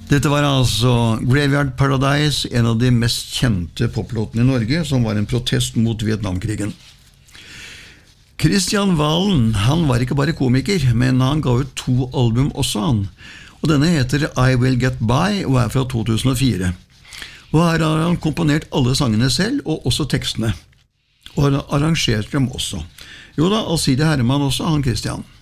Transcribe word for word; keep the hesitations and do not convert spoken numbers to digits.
Dette var altså Graveyard Paradise, en av de mest kjente poplåtene i Norge, som var en protest mot Vietnamkrigen. Kristian Valen, han var ikke bare komiker, men han ga ut to album også han. Og denne heter I Will Get By og er fra to tusen og fire. Og her har han komponert alle sangene selv, og også tekstene. Og har arrangert dem også. Jo da, Alcide Herman også, han Kristian.